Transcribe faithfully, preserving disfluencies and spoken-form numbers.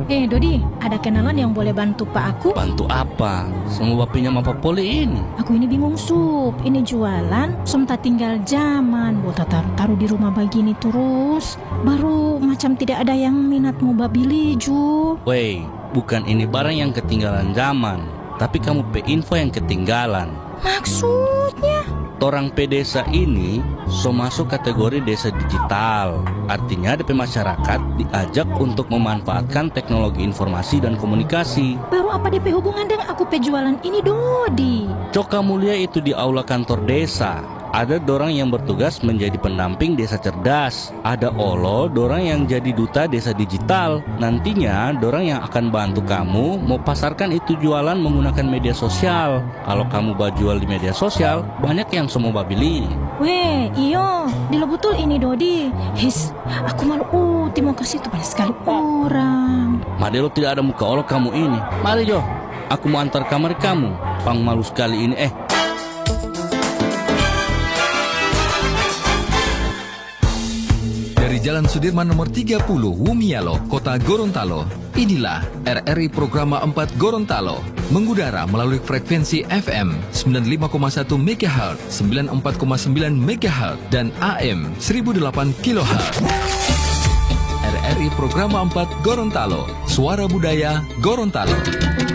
Eh Dodi, ada kenalan yang boleh bantu Pak aku? Bantu apa? Semua bapinya apa poli ini? Aku ini bingung sup, ini jualan, somta tinggal zaman, bota taruh-taruh di rumah begini terus. Baru macam tidak ada yang minat mau babili ju. Wey, bukan ini barang yang ketinggalan zaman, tapi kamu pe info yang ketinggalan. Maksudnya? Orang pe desa ini so masuk kategori desa digital. Artinya D P masyarakat diajak untuk memanfaatkan teknologi informasi dan komunikasi. Baru apa D P hubungan dengan aku pe jualan ini Dodi? Coka mulia itu di aula kantor desa. Ada dorang yang bertugas menjadi pendamping desa cerdas. Ada olo dorang yang jadi duta desa digital. Nantinya dorang yang akan bantu kamu mau pasarkan itu jualan menggunakan media sosial. Kalau kamu jual di media sosial, banyak yang semua babili. Weh, iyo, dilo betul ini Dodi. His, aku malu uh, mau kasih itu banyak sekali orang. Madelo tidak ada muka olo kamu ini. Mari Jo, aku mau antar kamar kamu. Pang malu sekali ini eh. Dari Jalan Sudirman nomor tiga puluh, Wumialo, Kota Gorontalo. Inilah R R I Programa empat Gorontalo. Mengudara melalui frekuensi F M sembilan puluh lima koma satu megahertz, sembilan puluh empat koma sembilan megahertz, dan A M seribu delapan kilohertz. R R I Programa empat Gorontalo. Suara Budaya Gorontalo.